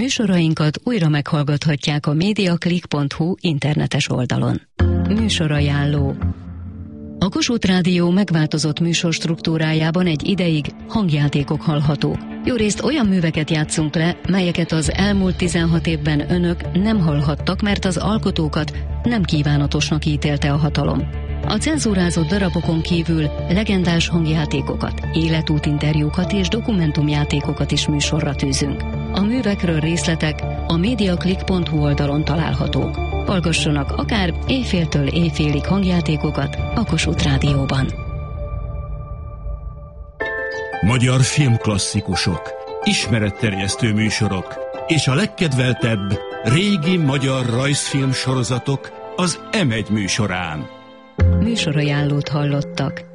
Műsorainkat újra meghallgathatják a mediaclick.hu internetes oldalon. Műsorajánló. A Kossuth Rádió megváltozott műsorstruktúrájában egy ideig hangjátékok hallhatók. Jórészt olyan műveket játszunk le, melyeket az elmúlt 16 évben önök nem hallhattak, mert az alkotókat nem kívánatosnak ítélte a hatalom. A cenzúrázott darabokon kívül legendás hangjátékokat, életútinterjúkat és dokumentumjátékokat is műsorra tűzünk. A művekről részletek a mediaclick.hu oldalon találhatók. Hallgassanak akár éjféltől éjfélig hangjátékokat a Kossuth Rádióban. Magyar filmklasszikusok, ismeretterjesztő műsorok és a legkedveltebb régi magyar rajzfilm sorozatok az M1 műsorán. Műsorajánlót hallottak.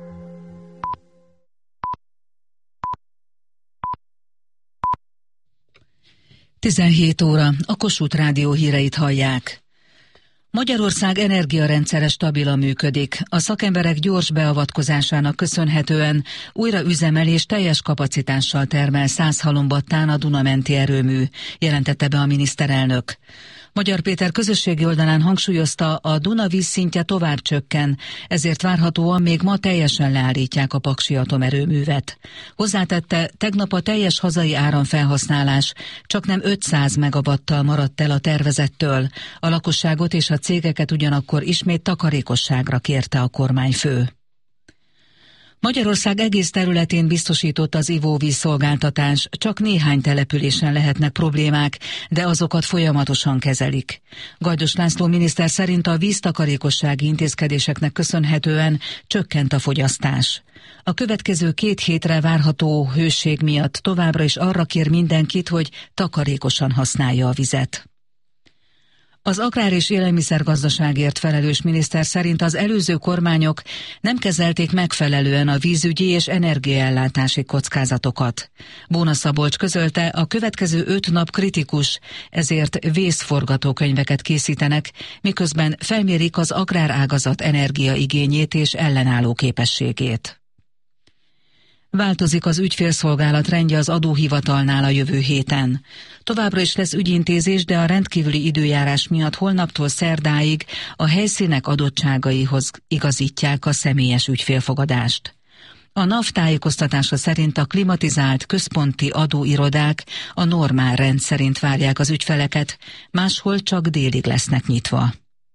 Tizenhét óra, a Kossuth Rádió híreit hallják. Magyarország energiarendszere stabilan működik. A szakemberek gyors beavatkozásának köszönhetően újra üzemel és teljes kapacitással termel 100 halombattán a Duna-menti erőmű, jelentette be a miniszterelnök. Magyar Péter közösségi oldalán hangsúlyozta, a Duna vízszintje tovább csökken, ezért várhatóan még ma teljesen leállítják a paksi atomerőművet. Hozzátette, tegnap a teljes hazai áramfelhasználás csaknem 500 megawattal maradt el a tervezettől. A lakosságot és a cégeket ugyanakkor ismét takarékosságra kérte a kormányfő. Magyarország egész területén biztosított az ivóvízszolgáltatás, csak néhány településen lehetnek problémák, de azokat folyamatosan kezelik. Gajdos László miniszter szerint a víztakarékossági intézkedéseknek köszönhetően csökkent a fogyasztás. A következő 2 hétre várható hőség miatt továbbra is arra kér mindenkit, hogy takarékosan használja a vizet. Az agrár- és élelmiszergazdaságért felelős miniszter szerint az előző kormányok nem kezelték megfelelően a vízügyi és energiaellátási kockázatokat. Bóna Szabolcs közölte, a következő 5 nap kritikus, ezért vészforgatókönyveket készítenek, miközben felmérik az agrárágazat energiaigényét és ellenálló képességét. Változik az ügyfélszolgálat rendje az adóhivatalnál a jövő héten. Továbbra is lesz ügyintézés, de a rendkívüli időjárás miatt holnaptól szerdáig a helyszínek adottságaihoz igazítják a személyes ügyfélfogadást. A NAV tájékoztatása szerint a klimatizált központi adóirodák a normál rend szerint várják az ügyfeleket, máshol csak délig lesznek nyitva.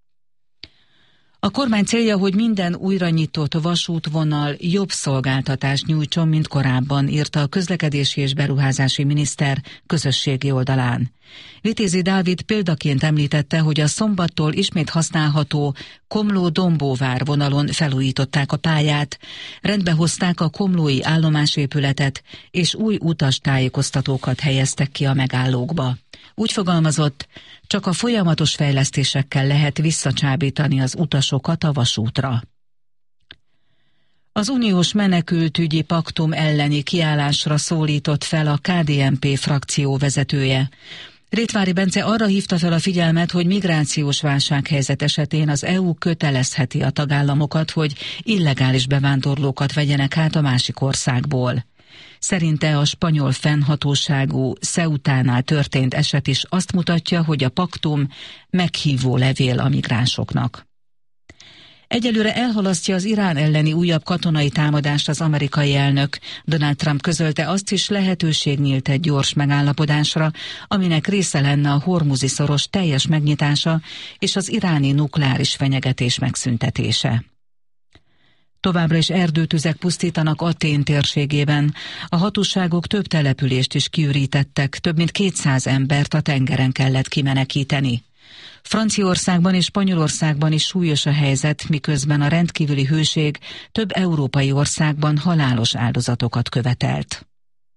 A kormány célja, hogy minden újra nyitott vasútvonal jobb szolgáltatást nyújtson, mint korábban, írta a közlekedési és beruházási miniszter közösségi oldalán. Vitézi Dávid példaként említette, hogy a szombattól ismét használható Komló-Dombóvár vonalon felújították a pályát, rendbehozták a komlói állomásépületet, és új utastájékoztatókat helyeztek ki a megállókba. Úgy fogalmazott, csak a folyamatos fejlesztésekkel lehet visszacsábítani az utasokat a vasútra. Az uniós menekültügyi paktum elleni kiállásra szólított fel a KDNP frakció vezetője. Rétvári Bence arra hívta fel a figyelmet, hogy migrációs válsághelyzet esetén az EU kötelezheti a tagállamokat, hogy illegális bevándorlókat vegyenek át a másik országból. Szerinte a spanyol fennhatóságú Ceutánál történt eset is azt mutatja, hogy a paktum meghívó levél a migránsoknak. Egyelőre elhalasztja az Irán elleni újabb katonai támadást az amerikai elnök. Donald Trump közölte, azt is lehetőség nyílt egy gyors megállapodásra, aminek része lenne a Hormuzi szoros teljes megnyitása és az iráni nukleáris fenyegetés megszüntetése. Továbbra is erdőtüzek pusztítanak Athén térségében. A hatóságok több települést is kiürítettek, több mint 200 embert a tengeren kellett kimenekíteni. Franciaországban és Spanyolországban is súlyos a helyzet, miközben a rendkívüli hőség több európai országban halálos áldozatokat követelt.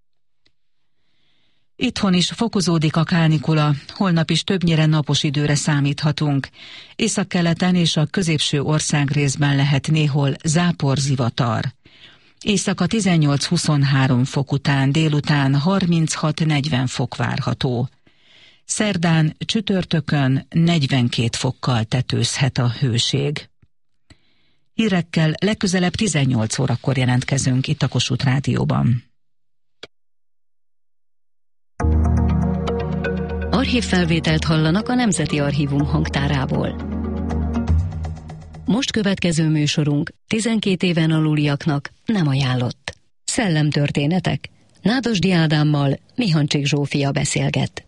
Itthon is fokozódik a kánikula, holnap is többnyire napos időre számíthatunk. Északkeleten és a középső országrészben lehet néhol záporzivatar. Éjszaka 18-23 fok után, délután 36-40 fok várható. Szerdán, csütörtökön 42 fokkal tetőzhet a hőség. Hírekkel legközelebb 18 órakor jelentkezünk itt a Kossuth Rádióban. Archívfelvételt hallanak a Nemzeti Archívum hangtárából. Most következő műsorunk 12 éven aluliaknak nem ajánlott. Szellemtörténetek. Nádasdy Ádámmal Mihancsik Zsófia beszélget.